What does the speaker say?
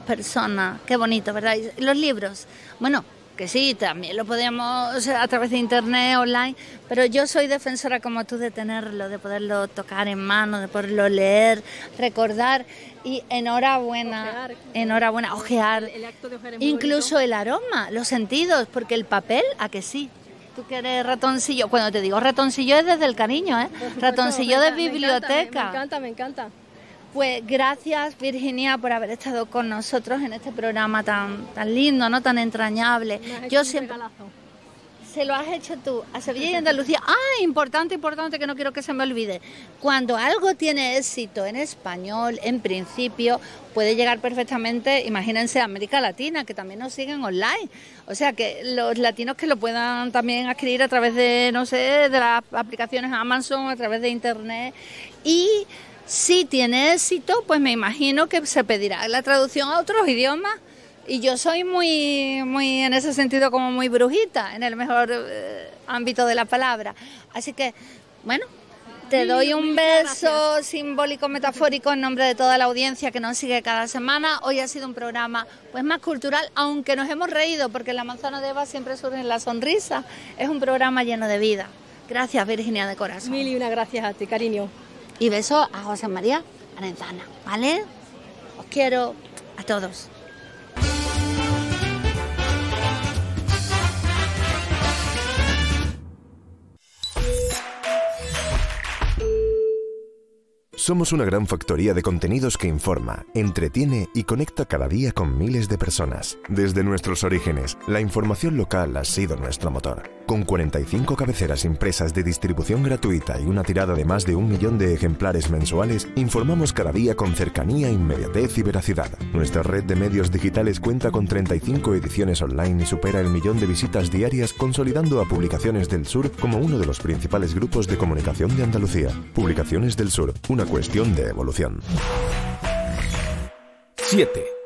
personas. Qué bonito, ¿verdad? Y los libros, bueno, que sí, también lo podemos, o sea, a través de internet, online, pero yo soy defensora como tú de tenerlo, de poderlo tocar en mano, de poderlo leer, recordar, y enhorabuena, ojear, el acto de ojear es muy incluso bonito. El aroma, los sentidos, porque el papel, ¿a que sí? Tú que eres ratoncillo, cuando te digo ratoncillo es desde el cariño, ¿eh? Supuesto, Ratoncillo de biblioteca. Me encanta. Pues gracias, Virginia, por haber estado con nosotros en este programa tan lindo, ¿no? Tan entrañable. Yo siempre se lo has hecho tú a Sevilla y Andalucía. Importante, que no quiero que se me olvide. Cuando algo tiene éxito en español, en principio, puede llegar perfectamente, imagínense, a América Latina, que también nos siguen online. O sea, que los latinos que lo puedan también adquirir a través de, no sé, de las aplicaciones Amazon, a través de internet. Y si tiene éxito, pues me imagino que se pedirá la traducción a otros idiomas. Y yo soy muy en ese sentido como muy brujita, en el mejor ámbito de la palabra. Así que, bueno, te doy un beso simbólico, metafórico, en nombre de toda la audiencia que nos sigue cada semana. Hoy ha sido un programa pues más cultural, aunque nos hemos reído, porque en La Manzana de Eva siempre surge la sonrisa. Es un programa lleno de vida. Gracias, Virginia, de corazón. Mil y una gracias a ti, cariño. Y beso a José María Arenzana, ¿vale? Os quiero a todos. Somos una gran factoría de contenidos que informa, entretiene y conecta cada día con miles de personas. Desde nuestros orígenes, la información local ha sido nuestro motor. Con 45 cabeceras impresas de distribución gratuita y una tirada de más de 1 millón de ejemplares mensuales, informamos cada día con cercanía, inmediatez y veracidad. Nuestra red de medios digitales cuenta con 35 ediciones online y supera el 1 millón de visitas diarias, consolidando a Publicaciones del Sur como uno de los principales grupos de comunicación de Andalucía. Publicaciones del Sur, una cuestión de evolución. 7.